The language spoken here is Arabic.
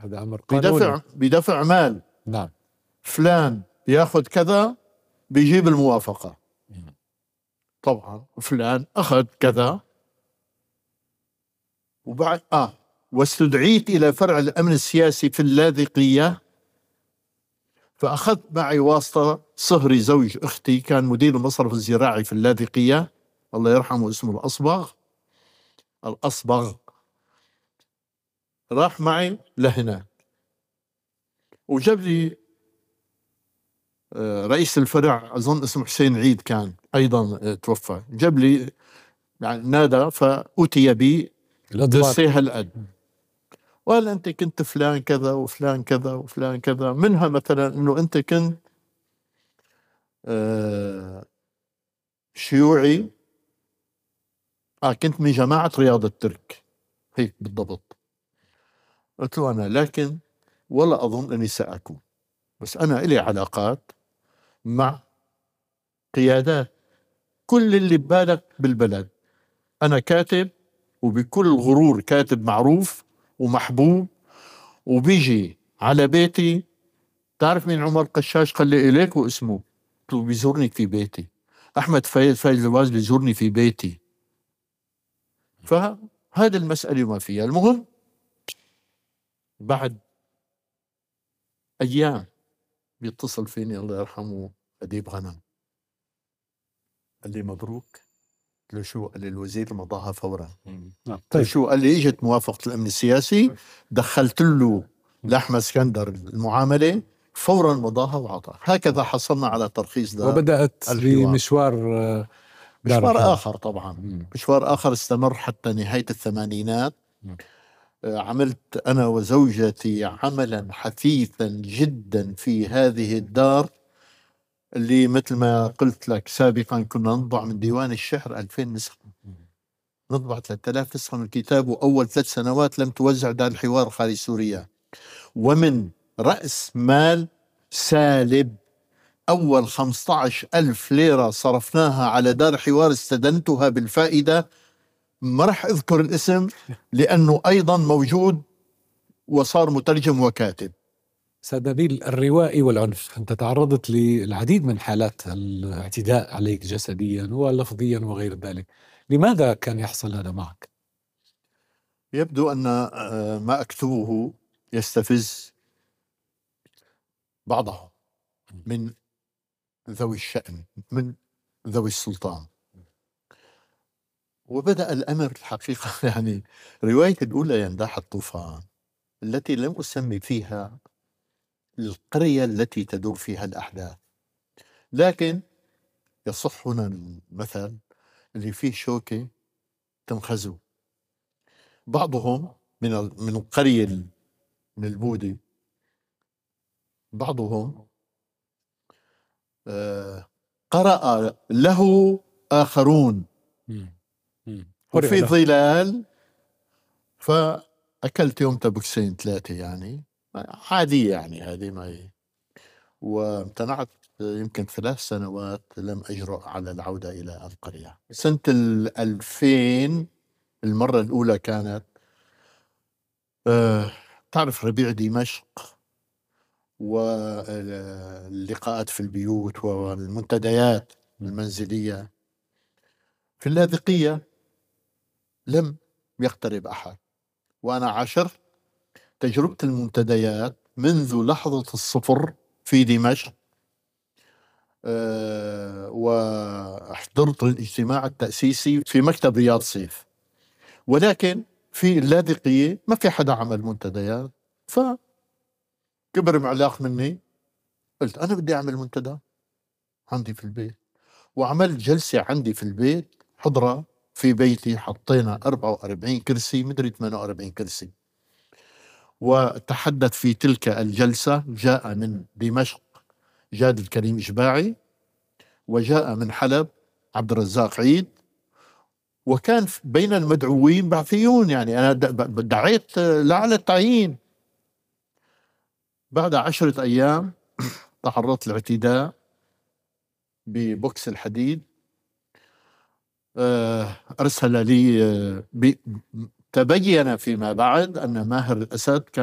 هذا أمر قانوني. بدفع مال. نعم. فلان ياخذ كذا بيجيب الموافقة. طبعا فلان أخذ كذا وبعد واستدعيت إلى فرع الأمن السياسي في اللاذقية، فأخذت معي واسطة صهري زوج أختي كان مدير المصرف الزراعي في اللاذقية، الله يرحمه، اسمه الأصبغ، راح معي لهنا وجاب لي رئيس الفرع، أظن اسمه حسين عيد، كان أيضا توفى، جاب لي يعني نادى فأتي بي دوسيه هالقد، وقال أنت كنت فلان كذا وفلان كذا وفلان كذا، منها مثلا أنه أنت كنت شيوعي، كنت من جماعة رياض الترك، هيك بالضبط. قلت له أنا لكن ولا أظن أني سأكون، بس أنا إلي علاقات مع قيادات كل اللي ببالك بالبلد، أنا كاتب وبكل غرور كاتب معروف ومحبوب، وبيجي على بيتي. تعرف مين عمر قشاش؟ قال لي إليك واسمه، قلت له بيزورني في بيتي. أحمد فايز الواز بيزورني في بيتي. فهذا المسألة ما فيها. المهم بعد أيام بيتصل فيني الله يرحمه أديب غنم، قال لي مبروك. قلت له شو؟ قال لي الوزير مضاها فورا. طيب شو؟ قال لي اجت موافقة الأمن السياسي، دخلت له لأحمد اسكندر المعاملة، فورا مضاها وعطاها. هكذا حصلنا على ترخيص ده. وبدأت بمشوار مشوار آخر طبعا. مشوار آخر استمر حتى نهاية الثمانينات. عملت أنا وزوجتي عملا حثيثا جدا في هذه الدار، اللي مثل ما قلت لك سابقا كنا نطبع من ديوان الشعر 2000 نسخة، نطبع 3000 نسخة من الكتاب، وأول 3 سنوات لم توزع دار الحوار خارج سوريا، ومن رأس مال سالب أول 15,000 ليرة صرفناها على دار حوار استدنتها بالفائدة. ما رح أذكر الاسم لأنه أيضا موجود وصار مترجم وكاتب. أستاذ نبيل، الروائي والعنف، أنت تعرضت للعديد من حالات الاعتداء عليك جسديا ولفظيا وغير ذلك، لماذا كان يحصل هذا معك؟ يبدو أن ما أكتبه يستفز بعضهم من ذوي الشأن، من ذوي السلطان، وبدأ الأمر الحقيقة يعني روايتي الأولى ينداح الطوفان، التي لم أسمي فيها القرية التي تدور فيها الأحداث، لكن يصح هنا المثل اللي فيه شوكة تنخزو. بعضهم من القرية، من البودي، بعضهم قرأ له آخرون وفي ظلال، فأكلت يوم بوكسين 3 يعني عادية، يعني هذه ما هي، وامتنعت يمكن 3 سنوات لم أجرؤ على العودة إلى القرية. سنة 2000 المرة الأولى كانت تعرف ربيع دمشق واللقاءات في البيوت والمنتديات المنزلية. في اللاذقية لم يقترب أحد، وأنا عاشرت تجربة المنتديات منذ لحظة الصفر في دمشق، وحضرت الاجتماع التأسيسي في مكتب رياض سيف، ولكن في اللاذقية ما في حدا عمل منتديات. فكبر معلاق مني، قلت أنا بدي أعمل منتدى عندي في البيت، وعملت جلسة عندي في البيت، حضرة في بيتي، حطينا 44 كرسي، مدري 48 كرسي، وتحدث في تلك الجلسة جاء من دمشق جاد الكريم إشباعي، وجاء من حلب عبد الرزاق عيد، وكان بين المدعوين بعثيون، يعني أنا دعيت لعلى التعيين. بعد 10 أيام تعرضت لاعتداء ببوكس الحديد. أرسل لي تبين فيما بعد أن ماهر الأسد كان